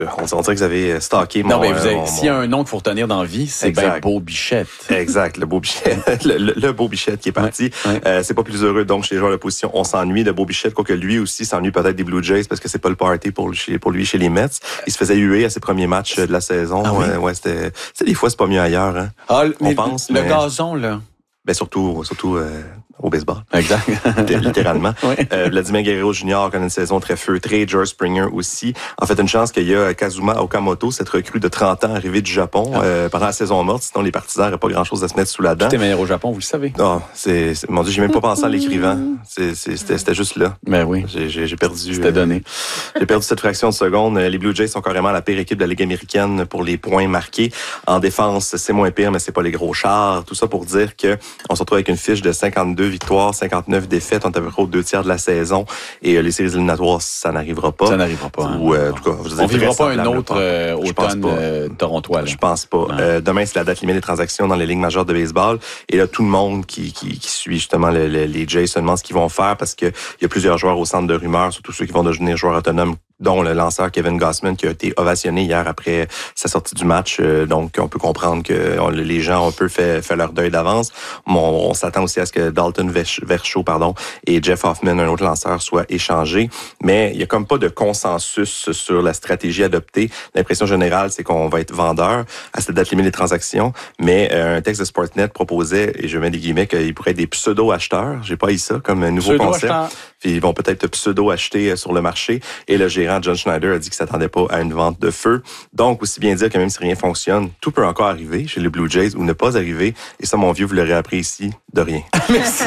On dirait que vous avez stalké mon... Non, mais s'il y a un nom qu'il faut retenir dans la vie, c'est bien Beau Bichette. Exact, le Beau Bichette. le Beau Bichette qui est parti. Ouais. C'est pas plus heureux, donc, chez les joueurs de position. On s'ennuie de Beau Bichette, quoique lui aussi s'ennuie peut-être des Blue Jays parce que c'est pas le party pour lui chez les Mets. Il se faisait huer à ses premiers matchs de la saison. Ah, oui? Ouais, c'était des fois, c'est pas mieux ailleurs. Hein. Ah, on pense. Le gazon, là. Ben, surtout au baseball. Exact. Littéralement. Oui. Vladimir Guerrero Jr. connaît une saison très feutrée. George Springer aussi. En fait, une chance qu'il y a Kazuma Okamoto, cette recrue de 30 ans arrivée du Japon pendant la saison morte. Sinon, les partisans n'auraient pas grand-chose à se mettre sous la dent. Tout est meilleur au Japon, vous le savez. Non, mon Dieu, j'ai même pas pensé en l'écrivant. C'était juste là. Ben oui. J'ai perdu. C'était donné. J'ai perdu cette fraction de seconde. Les Blue Jays sont carrément la pire équipe de la Ligue américaine pour les points marqués. En défense, c'est moins pire, mais c'est pas les gros chars. Tout ça pour dire que on se retrouve avec une fiche de 52 victoires, 59 défaites, on est à peu près aux 2/3 de la saison. Et les séries éliminatoires, ça n'arrivera pas. Ça n'arrivera pas. Ou, en tout cas, on ne vivra pas un autre automne torontois. Je pense pas. Demain, c'est la date limite des transactions dans les ligues majeures de baseball. Et là, tout le monde qui suit justement les Jays se demande ce qu'ils vont faire parce qu'il y a plusieurs joueurs au centre de rumeurs, surtout ceux qui vont devenir joueurs autonomes, dont le lanceur Kevin Gausman qui a été ovationné hier après sa sortie du match. Donc, on peut comprendre que les gens ont un peu fait leur deuil d'avance. On s'attend aussi à ce que Dalton Varsho, et Jeff Hoffman, un autre lanceur, soient échangés. Mais il y a comme pas de consensus sur la stratégie adoptée. L'impression générale, c'est qu'on va être vendeur à cette date limite des transactions. Mais un texte de Sportsnet proposait, et je mets des guillemets, qu'il pourrait être des pseudo-acheteurs. J'ai pas eu ça comme un nouveau concept. Puis ils vont peut-être pseudo-acheter sur le marché. Et le gérant John Schneider a dit qu'il s'attendait pas à une vente de feu. Donc, aussi bien dire que même si rien fonctionne, tout peut encore arriver chez les Blue Jays ou ne pas arriver. Et ça, mon vieux, vous l'aurez appris ici, de rien. Merci.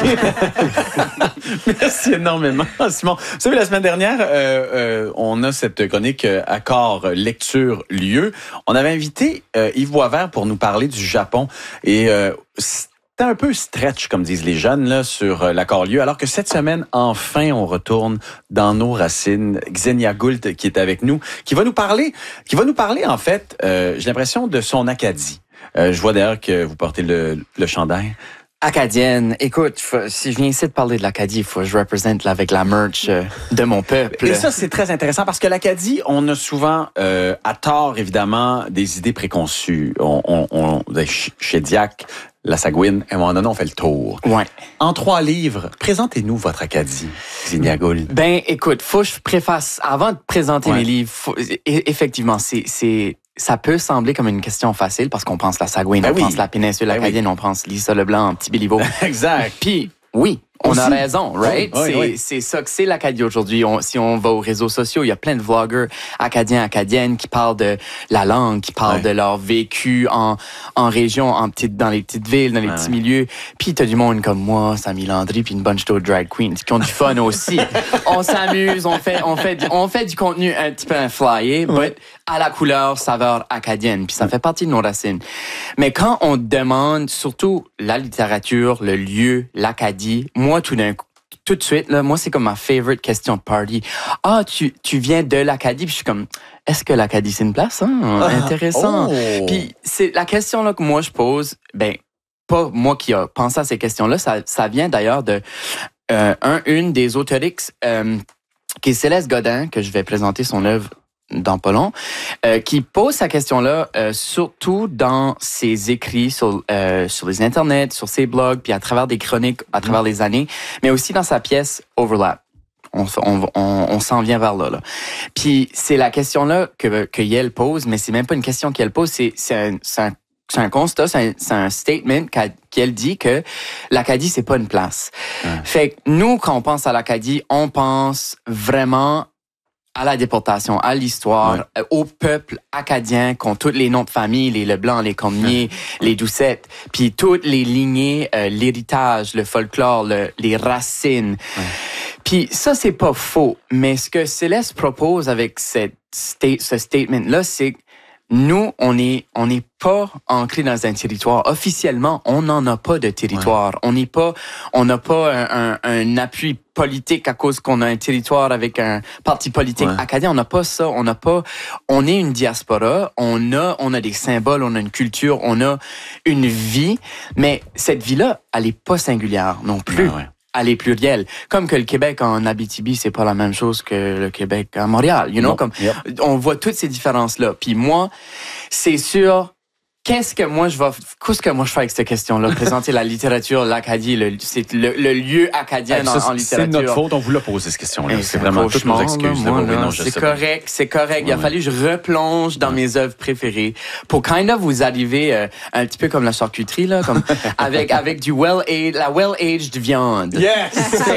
Merci énormément, Simon. Vous savez, la semaine dernière, on a cette chronique Accord Lecture Lieu. On avait invité Yves Boisvert pour nous parler du Japon. Et c'était un peu stretch, comme disent les jeunes, là, sur l'accord lieu. Alors que cette semaine, enfin, on retourne dans nos racines. Xenia Goult, qui est avec nous, qui va nous parler, en fait, j'ai l'impression, de son Acadie. Je vois d'ailleurs que vous portez le chandail. Acadienne. Écoute, si je viens ici de parler de l'Acadie, il faut que je représente avec la merch de mon peuple. Et ça, c'est très intéressant parce que l'Acadie, on a souvent, à tort, évidemment, des idées préconçues. Chez Diac, la Sagouine, à un moment donné, on fait le tour. Ouais. En 3 livres, présentez-nous votre Acadie, Xenia Gould. Ben, écoute, faut que je préface, avant de présenter mes livres, effectivement, ça peut sembler comme une question facile parce qu'on pense la Sagouine, on pense la péninsule acadienne, on pense Lisa Leblanc, Petit Béliveau. Exact. Puis, oui, on aussi a raison, right? Oui. C'est ça que c'est l'Acadie aujourd'hui. Si on va aux réseaux sociaux, il y a plein de vloggers acadiennes qui parlent de la langue, qui parlent de leur vécu en région, dans les petites villes, dans les petits milieux. Puis t'as du monde comme moi, Samy Landry, puis une bunch d'autres drag queens qui ont du fun aussi. On s'amuse, on fait du contenu un petit peu flyé, but à la couleur, saveur acadienne. Puis ça fait partie de nos racines. Mais quand on demande, surtout la littérature, le lieu, l'Acadie, moi, tout de suite, là, moi, c'est comme ma favorite question de party. Ah, tu viens de l'Acadie, puis je suis comme, est-ce que l'Acadie, c'est une place, hein? Intéressant. Puis c'est la question, là, que moi, je pose, ben, pas moi qui a pensé à ces questions-là, ça vient d'ailleurs de, une des auteurix, qui est Céleste Godin, que je vais présenter son œuvre dans pas long, qui pose sa question-là surtout dans ses écrits sur les internets, sur ses blogs, puis à travers des chroniques, à travers les années, mais aussi dans sa pièce Overlap. On s'en vient vers là. Puis c'est la question-là que Yel pose, mais c'est même pas une question qu'elle pose, c'est un constat, c'est un statement qu'elle dit que l'Acadie, c'est pas une place. Fait que nous, quand on pense à l'Acadie, on pense vraiment à la déportation, à l'histoire, au peuple acadien qui ont tous les noms de famille, les Leblanc, les Cormier, les Doucette, puis toutes les lignées, l'héritage, le folklore, les racines. Puis ça, c'est pas faux, mais ce que Céleste propose avec ce statement-là, c'est que nous, on n'est pas ancré dans un territoire. Officiellement, on n'en a pas de territoire. On n'a pas un appui politique à cause qu'on a un territoire avec un parti politique acadien. On n'a pas ça. On est une diaspora. On a des symboles. On a une culture. On a une vie. Mais cette vie-là, elle est pas singulière non plus. aller pluriel. Comme que le Québec en Abitibi, c'est pas la même chose que le Québec à Montréal. On voit toutes ces différences-là. Puis moi, c'est sûr, qu'est-ce que moi je fais avec cette question-là? Présenter la littérature, l'Acadie, c'est le lieu acadien en littérature. C'est notre faute, on vous l'a posé cette question-là. C'est vraiment toutes nos excuses. C'est correct. Il a fallu que je replonge dans mes œuvres préférées pour kind of vous arriver un petit peu comme la charcuterie, là, comme avec la well-aged viande. Yes!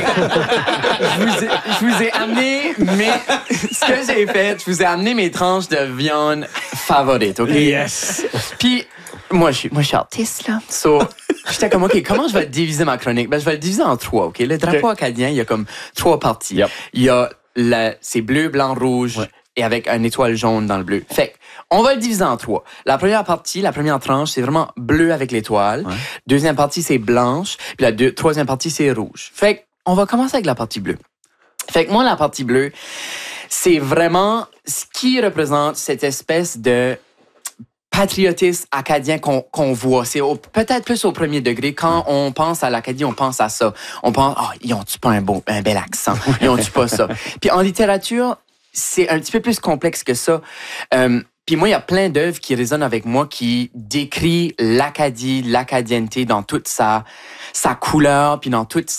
Je vous ai amené ce que j'ai fait, je vous ai amené mes tranches de viande favorites, OK? Yes! Puis, moi, je suis artiste, là. So, j'étais comme, OK, comment je vais diviser ma chronique? Ben, je vais le diviser en 3, OK? Le drapeau acadien, il y a comme 3 parties. Yep. Il y a c'est bleu, blanc, rouge, et avec une étoile jaune dans le bleu. Fait on va le diviser en 3. La première partie, la première tranche, c'est vraiment bleu avec l'étoile. Ouais. Deuxième partie, c'est blanche. Puis la troisième partie, c'est rouge. Fait on va commencer avec la partie bleue. Fait que moi, la partie bleue, c'est vraiment ce qui représente cette espèce de patriotisme acadien qu'on voit. C'est peut-être plus au premier degré. Quand on pense à l'Acadie, on pense à ça. On pense, ils ont-tu pas un bel accent? Ils ont-tu pas ça? Puis en littérature, c'est un petit peu plus complexe que ça. Puis moi, il y a plein d'œuvres qui résonnent avec moi, qui décrit l'Acadie, l'acadienneté dans toute sa couleur, puis dans toute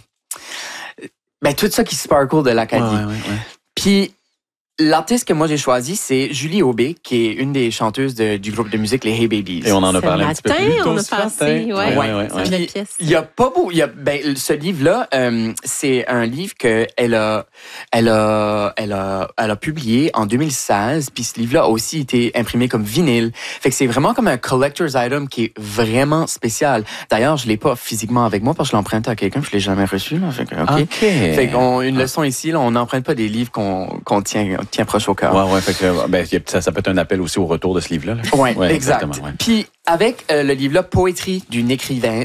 tout ça qui sparkle de l'Acadie. Ouais. Puis l'artiste que moi j'ai choisi, c'est Julie Aubé, qui est une des chanteuses du groupe de musique Les Hey Babies. Et on en a parlé un petit peu plus tôt. On a passé, ouais. Il y a pas beaucoup. Ce livre-là, c'est un livre que elle a publié en 2016. Puis ce livre-là a aussi été imprimé comme vinyle. Fait que c'est vraiment comme un collector's item qui est vraiment spécial. D'ailleurs, je l'ai pas physiquement avec moi parce que je l'ai emprunté à quelqu'un. Je l'ai jamais reçu. Là. Fait que, OK. Fait une leçon ici, là, on n'emprunte pas des livres qu'on tient proche au cœur. Ouais, fait que ça peut être un appel aussi au retour de ce livre-là. Là. Ouais, exactement. Ouais. Puis avec le livre-là, Poétrie d'une écrivaine,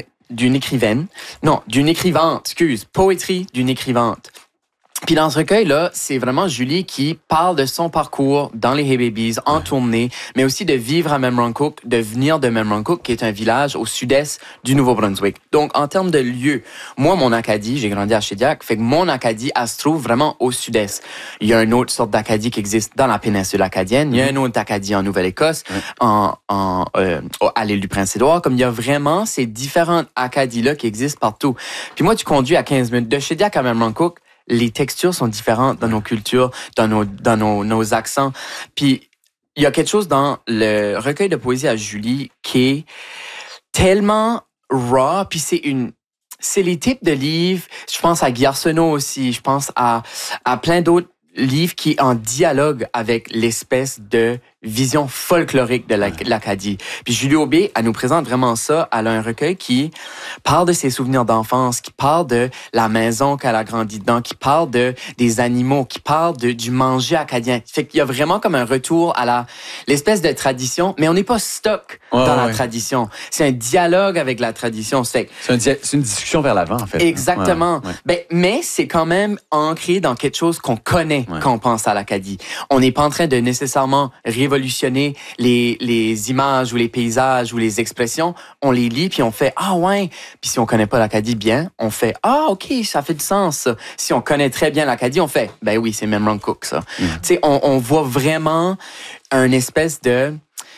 Poétrie d'une écrivante. Puis dans ce recueil-là, c'est vraiment Julie qui parle de son parcours dans les Hey Babies, en tournée, mais aussi de vivre à Memramcook, de venir de Memramcook, qui est un village au sud-est du Nouveau-Brunswick. Donc, en termes de lieu, moi, mon Acadie, j'ai grandi à Shediac, fait que mon Acadie, elle se trouve vraiment au sud-est. Il y a une autre sorte d'Acadie qui existe dans la péninsule acadienne. Il y a une autre Acadie en Nouvelle-Écosse, à l'île du Prince-Édouard. Comme il y a vraiment ces différentes Acadies-là qui existent partout. Puis moi, tu conduis à 15 minutes de Shediac à Memramcook. Les textures sont différentes dans nos cultures, dans nos accents. Puis, il y a quelque chose dans le recueil de poésie à Julie qui est tellement raw, puis c'est les types de livres, je pense à Guy Arsenault aussi, je pense à plein d'autres livre qui est en dialogue avec l'espèce de vision folklorique de l'Acadie. Puis Julie Aubé, elle nous présente vraiment ça. Elle a un recueil qui parle de ses souvenirs d'enfance, qui parle de la maison qu'elle a grandi dedans, qui parle des animaux, qui parle du manger acadien. Fait qu'il y a vraiment comme un retour à l'espèce de tradition, mais on n'est pas stock dans la tradition. C'est un dialogue avec la tradition. C'est une discussion vers l'avant, en fait. Exactement. Mais c'est quand même ancré dans quelque chose qu'on connaît quand on pense à l'Acadie. On n'est pas en train de nécessairement révolutionner les images ou les paysages ou les expressions. On les lit puis on fait « Ah ouais ». Puis si on connaît pas l'Acadie bien, on fait « Ah ok, ça fait du sens ». Si on connaît très bien l'Acadie, on fait « Ben oui, c'est Memramcook ça ». Tu sais, on voit vraiment un espèce de...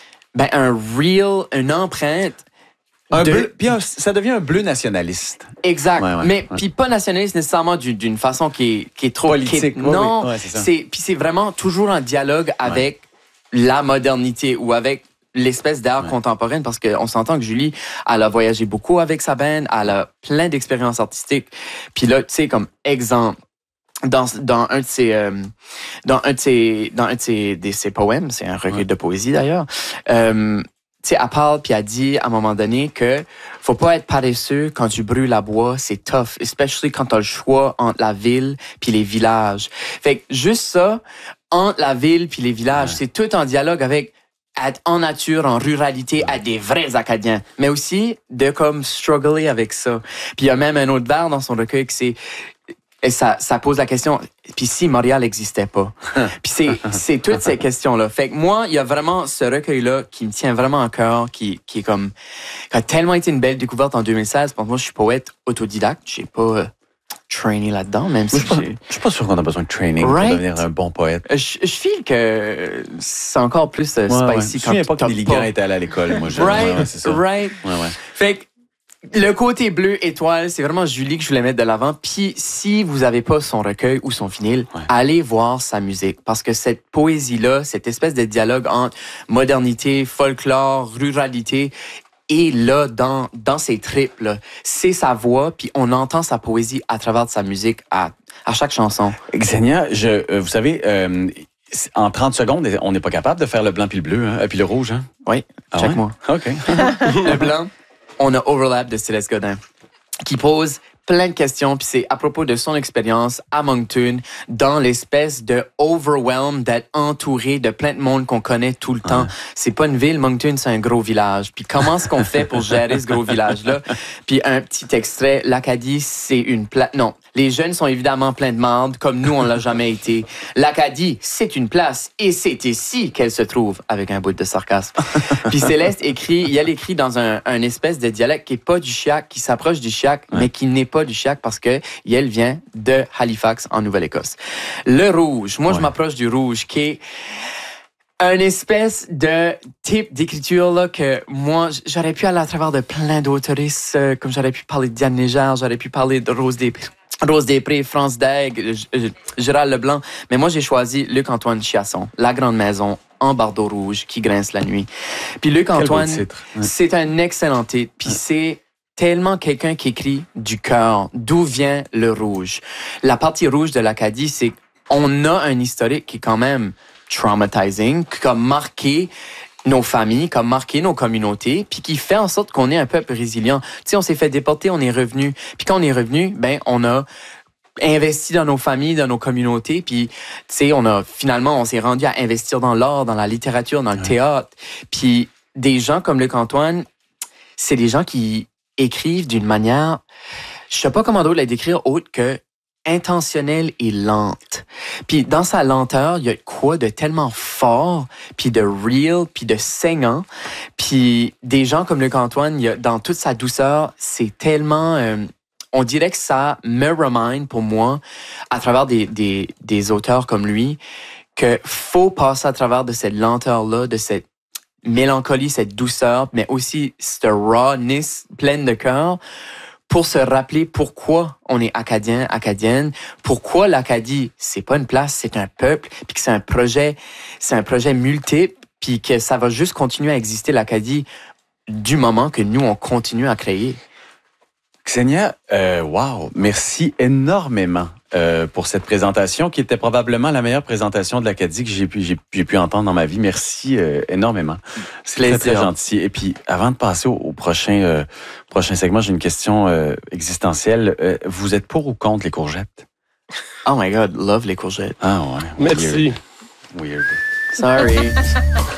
une empreinte. Ça devient un bleu nationaliste. Exact. Mais puis pas nationaliste nécessairement d'une façon qui est trop politique. Non, puis c'est vraiment toujours en dialogue avec la modernité ou avec l'espèce d'art contemporaine parce qu'on s'entend que Julie, elle a voyagé beaucoup avec sa band, elle a plein d'expériences artistiques. Puis là, tu sais, comme exemple, dans un de ses poèmes, c'est un recueil de poésie d'ailleurs. Tu sais, elle parle puis elle dit à un moment donné que faut pas être paresseux quand tu brûles la bois, c'est tough, especially quand t'as le choix entre la ville puis les villages. Fait que juste ça, entre la ville puis les villages, c'est tout en dialogue avec être en nature, en ruralité, à des vrais Acadiens, mais aussi de comme struggler avec ça. Puis il y a même un autre vers dans son recueil qui c'est et ça pose la question, puis si Montréal n'existait pas? Puis c'est toutes ces questions-là. Fait que moi, il y a vraiment ce recueil-là qui me tient vraiment à cœur, qui a tellement été une belle découverte en 2016. Pour moi, je suis poète autodidacte. J'ai pas traîner là-dedans, même si je suis pas sûr qu'on a besoin de training pour devenir un bon poète. Je feel que c'est encore plus spicy. Je me souviens pas que les ligas étaient allés à l'école, moi. C'est ça. Fait que le côté bleu étoile, c'est vraiment Julie que je voulais mettre de l'avant. Puis si vous avez pas son recueil ou son vinyle, allez voir sa musique. Parce que cette poésie-là, cette espèce de dialogue entre modernité, folklore, ruralité, et là, dans ses tripes, là, c'est sa voix, puis on entend sa poésie à travers de sa musique à chaque chanson. Xenia, vous savez, en 30 secondes, on n'est pas capable de faire le blanc puis le bleu, hein, puis le rouge. Hein? Oui, check-moi. OK. Le blanc, on a Overlap de Céleste Godin, qui pose plein de questions, puis c'est à propos de son expérience à Moncton, dans l'espèce de overwhelm d'être entouré de plein de monde qu'on connaît tout le temps. C'est pas une ville, Moncton, c'est un gros village. Puis comment est-ce qu'on fait pour gérer ce gros village-là? Puis un petit extrait, l'Acadie, c'est une place... Non, les jeunes sont évidemment pleins de marde, comme nous, on l'a jamais été. L'Acadie, c'est une place, et c'est ici qu'elle se trouve, avec un bout de sarcasme. Puis Céleste elle écrit dans un espèce de dialecte qui est pas du chiac, qui s'approche du chiac, mais qui n'est pas du chiac parce que elle vient de Halifax, en Nouvelle-Écosse. Le rouge, moi, je m'approche du rouge, qui est un espèce de type d'écriture là que moi, j'aurais pu aller à travers de plein d'autoristes, comme j'aurais pu parler de Diane Légère, j'aurais pu parler de Rose Després, France Daigle, Gérald Leblanc. Mais moi, j'ai choisi Luc-Antoine Chiasson, La Grande Maison, en bardeau rouge, qui grince la nuit. Puis Luc-Antoine, c'est un excellent titre. Puis c'est tellement quelqu'un qui écrit du cœur. D'où vient le rouge? La partie rouge de l'Acadie, c'est qu'on a un historique qui est quand même traumatizing, qui a marqué nos familles, qui a marqué nos communautés, puis qui fait en sorte qu'on est un peuple résilient. Tu sais, on s'est fait déporter, on est revenu. Puis quand on est revenu, on a investi dans nos familles, dans nos communautés, puis tu sais, on s'est rendu à investir dans l'art, dans la littérature, dans le théâtre. Puis des gens comme Luc-Antoine, c'est des gens qui écrivent d'une manière, je sais pas comment d'autre la décrire autre que intentionnelle et lente. Puis dans sa lenteur, il y a quoi de tellement fort, puis de real, puis de saignant. Puis des gens comme Luc-Antoine, dans toute sa douceur, c'est tellement... on dirait que ça me remind pour moi, à travers des auteurs comme lui, que faut passer à travers de cette lenteur-là, de cette mélancolie, cette douceur, mais aussi cette rawness pleine de cœur, pour se rappeler pourquoi on est Acadien, Acadienne, pourquoi l'Acadie, c'est pas une place, c'est un peuple, puis que c'est un projet multiple, puis que ça va juste continuer à exister, l'Acadie, du moment que nous, on continue à créer. Xenia, wow, merci énormément pour cette présentation qui était probablement la meilleure présentation de l'Acadie que j'ai pu entendre dans ma vie. Merci énormément. C'est très gentil. Et puis, avant de passer au prochain segment, j'ai une question existentielle. Vous êtes pour ou contre les courgettes? Oh my God, love les courgettes. Ah ouais. Merci. Weird. Sorry.